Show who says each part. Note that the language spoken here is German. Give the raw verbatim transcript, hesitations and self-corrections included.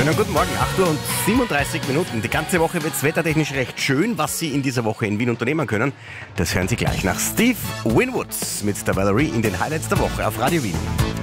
Speaker 1: Schönen guten Morgen, acht Uhr und siebenunddreißig Minuten. Die ganze Woche wird es wettertechnisch recht schön. Was Sie in dieser Woche in Wien unternehmen können, das hören Sie gleich nach Steve Winwood mit der Valerie in den Highlights der Woche auf Radio Wien.